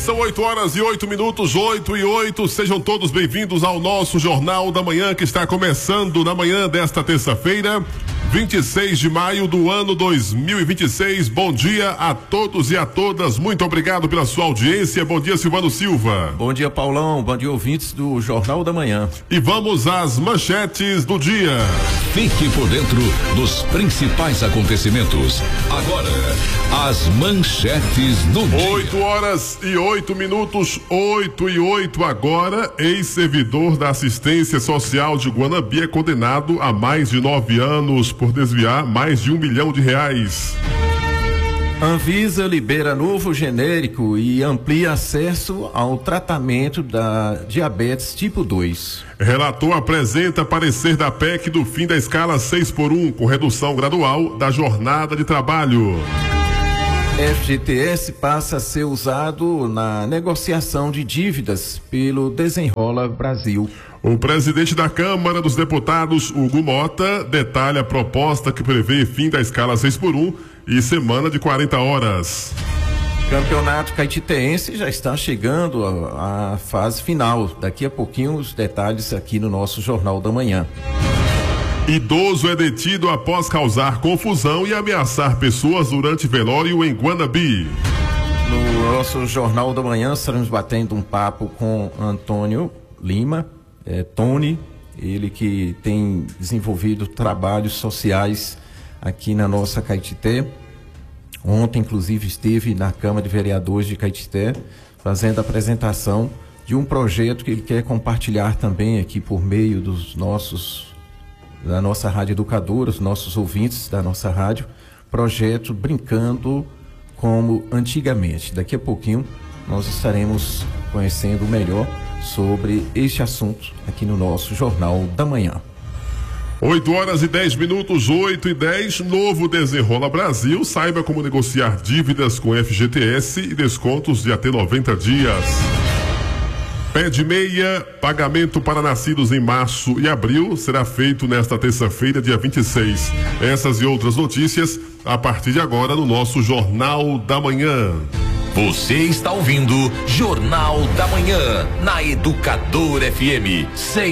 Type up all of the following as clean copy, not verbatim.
são 8h08, 8h08. Sejam todos bem-vindos ao nosso Jornal da Manhã, que está começando na manhã desta terça-feira, 26 de maio do ano 2026. Bom dia a todos e a todas. Muito obrigado pela sua audiência. Bom dia, Silvano Silva. Bom dia, Paulão. Bom dia, ouvintes do Jornal da Manhã. E vamos às manchetes do dia. Fique por dentro dos principais acontecimentos. Agora, as manchetes do dia. 8h08, 8h08 agora. Ex-servidor da assistência social de Guanabi é condenado a mais de 9 anos por desviar mais de R$1 milhão. Anvisa libera novo genérico e amplia acesso ao tratamento da diabetes tipo 2. Relator apresenta parecer da PEC do fim da escala 6x1, com redução gradual da jornada de trabalho. FGTS passa a ser usado na negociação de dívidas pelo Desenrola Brasil. O presidente da Câmara dos Deputados, Hugo Mota, detalha a proposta que prevê fim da escala 6x1 e semana de 40 horas. Campeonato Caetitense já está chegando à fase final. Daqui a pouquinho os detalhes aqui no nosso Jornal da Manhã. Idoso é detido após causar confusão e ameaçar pessoas durante velório em Guanabi. No nosso Jornal da Manhã estaremos batendo um papo com Antônio Lima, Tony, ele que tem desenvolvido trabalhos sociais aqui na nossa Caetité. Ontem, inclusive, esteve na Câmara de Vereadores de Caetité fazendo a apresentação de um projeto que ele quer compartilhar também aqui por meio da nossa rádio educadora, os nossos ouvintes da nossa rádio, projeto Brincando como Antigamente. Daqui a pouquinho nós estaremos conhecendo melhor sobre este assunto aqui no nosso Jornal da Manhã. 8h10, 8h10, novo Desenrola Brasil. Saiba como negociar dívidas com FGTS e descontos de até 90 dias. Pé de meia, pagamento para nascidos em março e abril será feito nesta terça-feira, dia 26. Essas e outras notícias a partir de agora no nosso Jornal da Manhã. Você está ouvindo Jornal da Manhã na Educador FM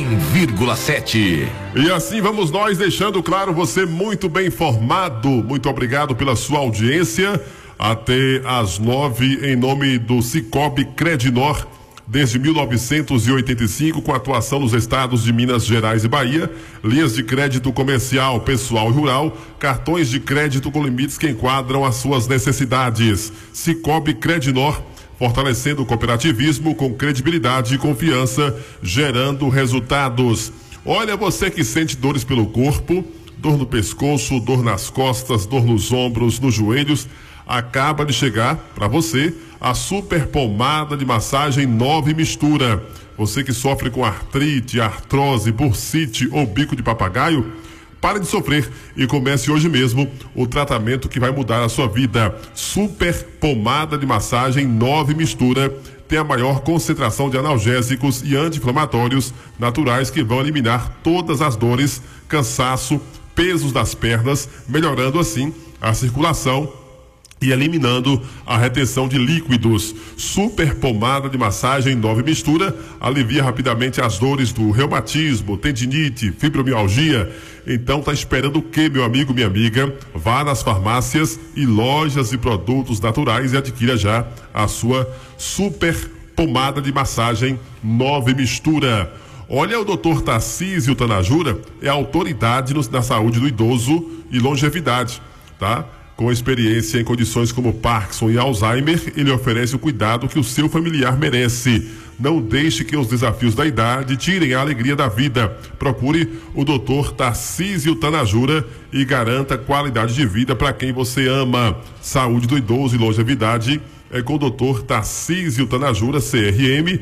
100,7. E assim vamos nós, deixando claro, você muito bem informado. Muito obrigado pela sua audiência. Até às 9, em nome do Cicobi Credinor, desde 1985, com atuação nos estados de Minas Gerais e Bahia, linhas de crédito comercial, pessoal e rural, cartões de crédito com limites que enquadram as suas necessidades. Cicobi Credinor, fortalecendo o cooperativismo com credibilidade e confiança, gerando resultados. Olha, você que sente dores pelo corpo, dor no pescoço, dor nas costas, dor nos ombros, nos joelhos, acaba de chegar para você a super pomada de massagem 9 Mistura. Você que sofre com artrite, artrose, bursite ou bico de papagaio, pare de sofrer e comece hoje mesmo o tratamento que vai mudar a sua vida. Super pomada de massagem 9 Mistura tem a maior concentração de analgésicos e anti-inflamatórios naturais que vão eliminar todas as dores, cansaço, pesos das pernas, melhorando assim a circulação e eliminando a retenção de líquidos. Super pomada de massagem 9 Mistura alivia rapidamente as dores do reumatismo, tendinite, fibromialgia. Então tá esperando o quê, meu amigo, minha amiga? Vá nas farmácias e lojas de produtos naturais e adquira já a sua super pomada de massagem 9 Mistura. Olha, o Dr. Tarcísio Tanajura é autoridade na saúde do idoso e longevidade, tá? Com experiência em condições como Parkinson e Alzheimer, ele oferece o cuidado que o seu familiar merece. Não deixe que os desafios da idade tirem a alegria da vida. Procure o Dr. Tarcísio Tanajura e garanta qualidade de vida para quem você ama. Saúde do idoso e longevidade é com o Dr. Tarcísio Tanajura, CRM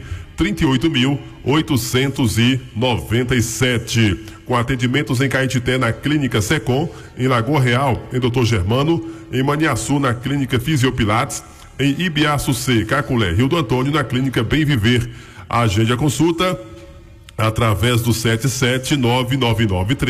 38.897. Com atendimentos em Caetité na Clínica Secom, em Lagoa Real, em Dr. Germano, em Maniaçu na Clínica Fisiopilates, em Ibiaçu C, Caculé, Rio do Antônio, na Clínica Bem Viver. Agende a consulta através do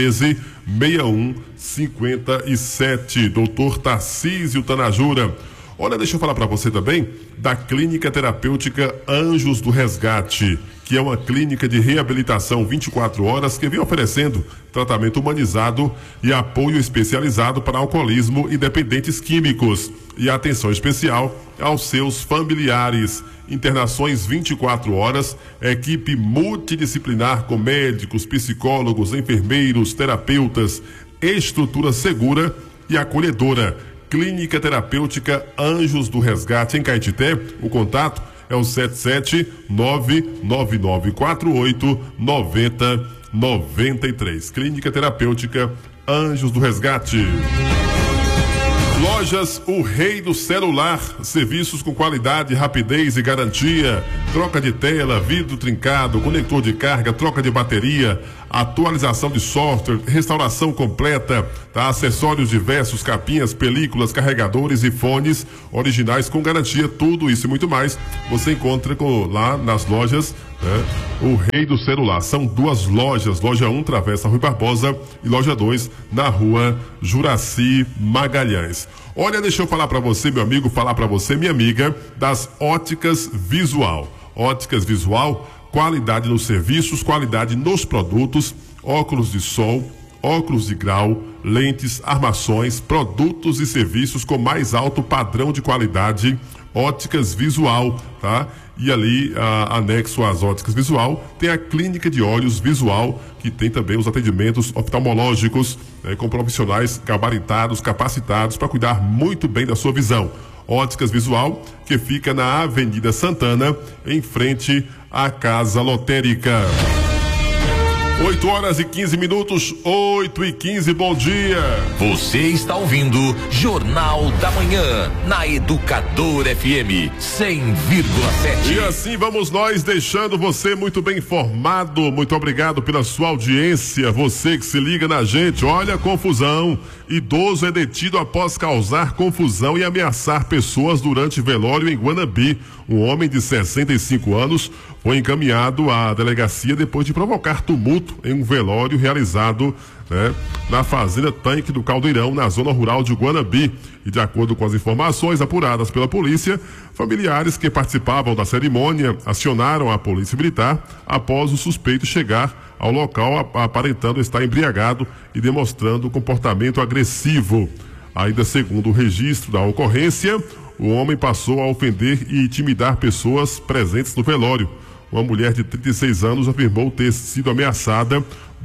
77999136157. Dr. Tarcísio Tanajura. Olha, deixa eu falar para você também da Clínica Terapêutica Anjos do Resgate, que é uma clínica de reabilitação 24 horas que vem oferecendo tratamento humanizado e apoio especializado para alcoolismo e dependentes químicos e atenção especial aos seus familiares. Internações 24 horas, equipe multidisciplinar com médicos, psicólogos, enfermeiros, terapeutas, estrutura segura e acolhedora. Clínica Terapêutica Anjos do Resgate em Caetité. O contato é o 77999489093. Clínica Terapêutica Anjos do Resgate. Lojas O Rei do Celular, serviços com qualidade, rapidez e garantia, troca de tela, vidro trincado, conector de carga, troca de bateria, atualização de software, restauração completa, tá? Acessórios diversos, capinhas, películas, carregadores e fones originais com garantia, tudo isso e muito mais você encontra lá nas lojas, né? O Rei do Celular. São duas lojas, loja 1, Travessa Rui Barbosa, e loja 2, na rua Juraci Magalhães. Olha, deixa eu falar para você, meu amigo, falar para você, minha amiga, das Óticas Visual. Óticas Visual, qualidade nos serviços, qualidade nos produtos, óculos de sol, óculos de grau, lentes, armações, produtos e serviços com mais alto padrão de qualidade. Óticas Visual, tá? E ali, anexo às Óticas Visual, tem a Clínica de Olhos Visual, que tem também os atendimentos oftalmológicos, com profissionais gabaritados, capacitados para cuidar muito bem da sua visão. Óticas Visual, que fica na Avenida Santana, em frente à Casa Lotérica. 8h15, 8h15, bom dia. Você está ouvindo Jornal da Manhã, na Educador FM 100,7. E assim vamos nós, deixando você muito bem informado. Muito obrigado pela sua audiência. Você que se liga na gente. Olha a confusão. Idoso é detido após causar confusão e ameaçar pessoas durante velório em Guanabi. Um homem de 65 anos foi encaminhado à delegacia depois de provocar tumulto em um velório realizado, na Fazenda Tanque do Caldeirão, na zona rural de Guanabi. E de acordo com as informações apuradas pela polícia, familiares que participavam da cerimônia acionaram a polícia militar após o suspeito chegar ao local aparentando estar embriagado e demonstrando comportamento agressivo. Ainda segundo o registro da ocorrência, o homem passou a ofender e intimidar pessoas presentes no velório. Uma mulher de 36 anos afirmou ter sido ameaçada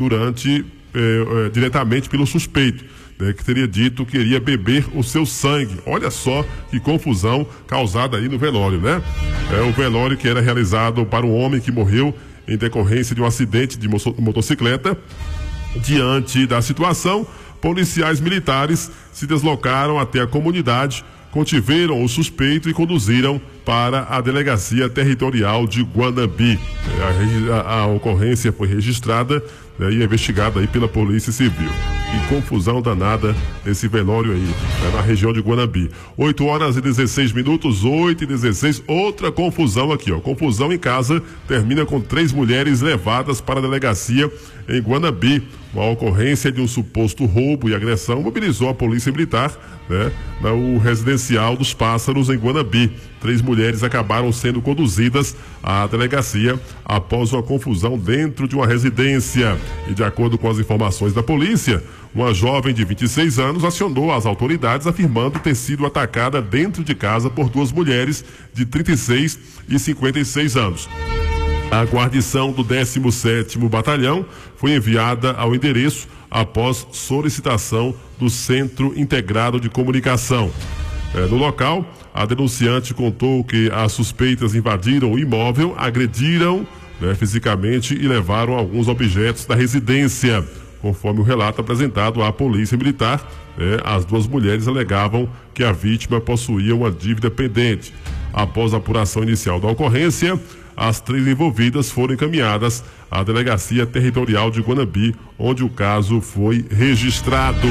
diretamente pelo suspeito, que teria dito que iria beber o seu sangue. Olha só que confusão causada aí no velório, né? O velório que era realizado para um homem que morreu em decorrência de um acidente de motocicleta. Diante da situação, policiais militares se deslocaram até a comunidade, contiveram o suspeito e conduziram para a Delegacia Territorial de Guanabi. A ocorrência foi registrada, e investigada aí pela Polícia Civil. Que confusão danada nesse velório aí, na região de Guanabi. 8h16, 8h16, outra confusão aqui, Confusão em casa termina com 3 mulheres levadas para a delegacia em Guanabi. Uma ocorrência de um suposto roubo e agressão mobilizou a Polícia Militar, no residencial dos Pássaros em Guanabi. 3 mulheres acabaram sendo conduzidas à delegacia após uma confusão dentro de uma residência. E de acordo com as informações da polícia, uma jovem de 26 anos acionou as autoridades afirmando ter sido atacada dentro de casa por 2 mulheres de 36 e 56 anos. A guarnição do 17º Batalhão foi enviada ao endereço após solicitação do Centro Integrado de Comunicação. No local, a denunciante contou que as suspeitas invadiram o imóvel, agrediram fisicamente e levaram alguns objetos da residência. Conforme o relato apresentado à Polícia Militar, as 2 mulheres alegavam que a vítima possuía uma dívida pendente. Após a apuração inicial da ocorrência, as 3 envolvidas foram encaminhadas à Delegacia Territorial de Guanabi, onde o caso foi registrado.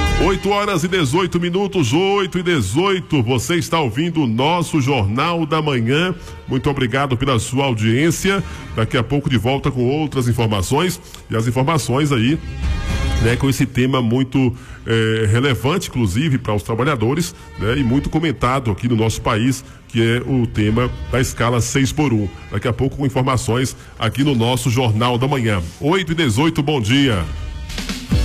8h18, 8h18. Você está ouvindo o nosso Jornal da Manhã. Muito obrigado pela sua audiência. Daqui a pouco de volta com outras informações. E as informações aí né, com esse tema muito relevante, inclusive, para os trabalhadores, né, e muito comentado aqui no nosso país, que é o tema da escala 6x1. Daqui a pouco com informações aqui no nosso Jornal da Manhã. 8h18, bom dia.